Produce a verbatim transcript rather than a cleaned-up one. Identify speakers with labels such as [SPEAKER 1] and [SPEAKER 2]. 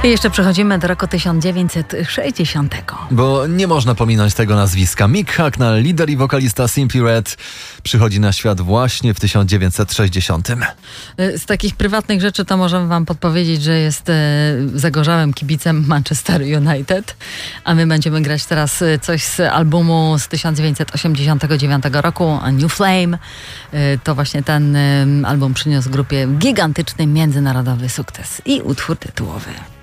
[SPEAKER 1] I jeszcze przechodzimy do roku tysiąc dziewięćset sześćdziesiątego.
[SPEAKER 2] Bo nie można pominąć tego nazwiska. Mick Hucknall, lider i wokalista Simply Red, przychodzi na świat właśnie w tysiąc dziewięćset sześćdziesiątym.
[SPEAKER 1] Z takich prywatnych rzeczy to możemy wam podpowiedzieć, że jest e, zagorzałym kibicem Manchester United, a my będziemy grać teraz coś z albumu z tysiąc dziewięćset osiemdziesiątego dziewiątego roku, A New Flame. E, to właśnie ten e, album przyniósł grupie gigantyczny międzynarodowy sukces i utwór tytułowy.